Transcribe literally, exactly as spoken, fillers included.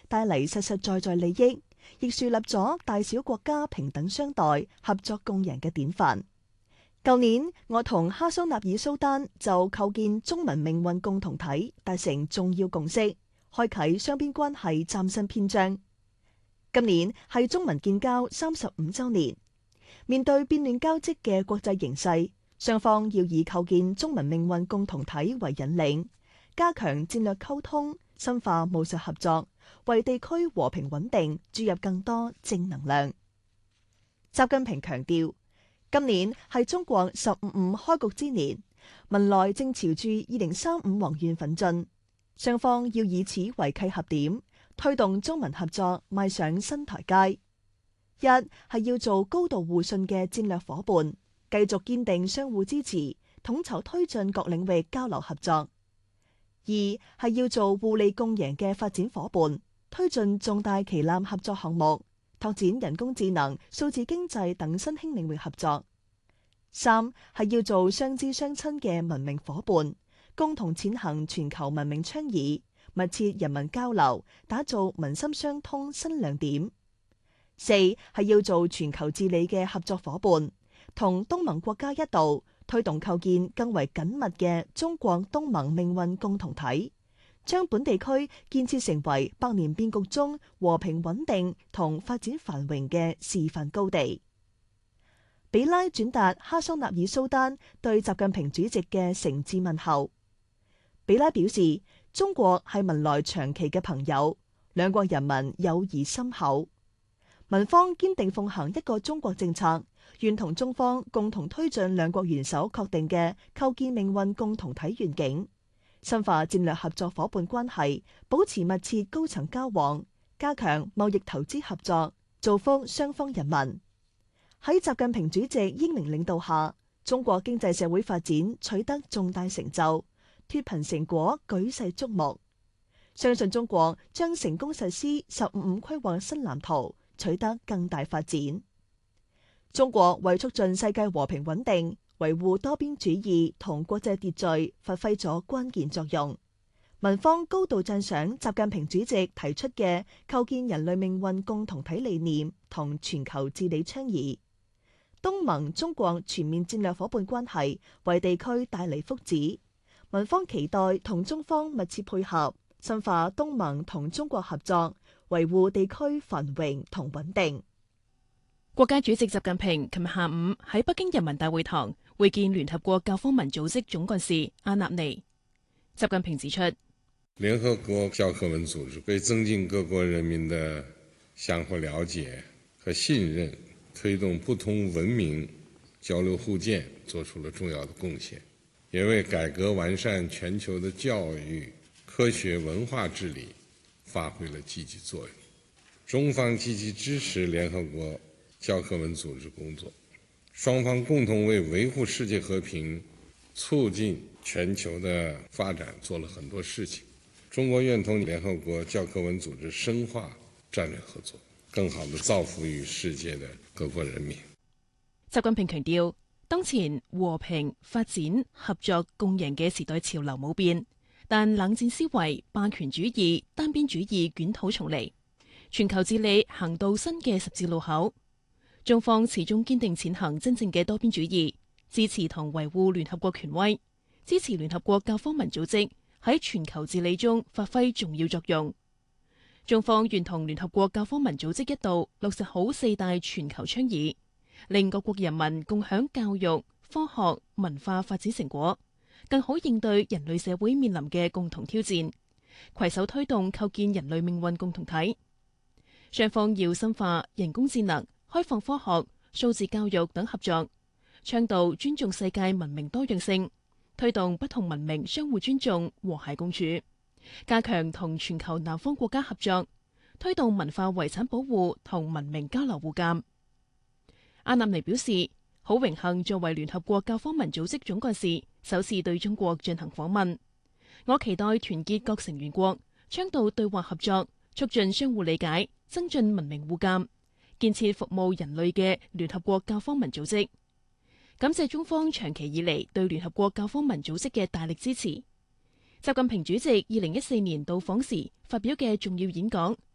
帶嚟實實在在利益，亦樹立咗大小國家平等相待、合作共贏嘅典範。舊年，我同哈桑納爾蘇丹就構建中文命運共同體達成重要共識，開啟雙邊關係嶄新篇章。今年係中文建交三十五週年，面對變亂交織嘅國際形勢，雙方要以構建中文命運共同體為引領，加強戰略溝通，深化務實合作，為地區和平穩定注入更多正能量。習近平強調，今年係中國十五五開局之年，文萊正朝住二零三五宏願奮進，雙方要以此為契合點，推動中文合作邁上新台階。一係要做高度互信嘅戰略夥伴，繼續堅定相互支持，統籌推進各領域交流合作。二係要做互利共贏嘅發展夥伴，推進重大旗艦合作項目，拓展人工智能、數字經濟等新興領域合作。三係要做相知相親嘅文明夥伴，共同踐行全球文明倡議，密切人民交流，打造民心相通新亮點。四係要做全球治理嘅合作夥伴，同東盟國家一道推動構建更為緊密嘅中國東盟命運共同體，將本地區建設成為百年變局中和平穩定同發展繁榮嘅示範高地。比拉轉達哈桑納爾蘇丹對習近平主席嘅誠摯問候。比拉表示，中國係文萊長期嘅朋友，兩國人民友誼深厚。文方堅定奉行一個中國政策，願同中方共同推進兩國元首確定嘅構建命運共同體願景，深化戰略合作夥伴關係，保持密切高層交往，加強貿易投資合作，造福雙方人民。喺習近平主席英明領導下，中國經濟社會發展取得重大成就，脫貧成果舉世矚目。相信中國將成功實施十五五規劃新藍圖，取得更大發展。中國為促進世界和平穩定、維護多邊主義同國際秩序發揮咗關鍵作用。文方高度讚賞習近平主席提出嘅構建人類命運共同體理念同全球治理倡議。東盟中國全面戰略夥伴關係為地區帶嚟福祉，文方期待同中方密切配合，深化東盟同中國合作，維護地區繁榮同穩定。 國家主席習近平琴日下午喺北京人民大會堂會見聯合國教科文組織總幹事阿納尼。習近平指出， 聯合國教科文組織為增進各國人民的相互了解和信任，推動不同文明交流互鑒做出了重要的貢獻，也為改革完善全球的教育、科學、文化治理發揮了積極作用。中方積極支持聯合國教科文組織工作，雙方共同為維護世界和平、促進全球的發展做了很多事情。中國願同聯合國教科文組織深化戰略合作，更好地造福於世界的各國人民。 習近平強調，當前和平、發展、合作、共贏嘅時代潮流冇變，但冷戰思維、霸權主義、單邊主義捲土重嚟，全球治理行到新嘅十字路口。中方始終堅定踐行真正嘅多邊主義，支持同維護聯合國權威，支持聯合國教科文組織喺全球治理中發揮重要作用。中方願同聯合國教科文組織一道落實好四大全球倡議，令各國人民共享教育、科學、文化發展成果，更好應對人類社會面臨嘅共同挑戰，攜手推動構建人類命運共同體。雙方要深化人工智能、開放科學、數字教育等合作，倡導尊重世界文明多樣性，推動不同文明相互尊重、和諧共處，加強同全球南方國家合作，推動文化遺產保護同文明交流互鑒。阿納尼表示，好榮幸作為聯合國教科文組織總幹事，首次對中國進行訪問。我期待團結各成員國，倡導對話合作，促進相互理解，增進文明互鑒，建設服務人類嘅聯合國教科文組織。感謝中方長期以嚟對聯合國教科文組織嘅大力支持。習近平主席二零一四年到訪時發表嘅重要演講，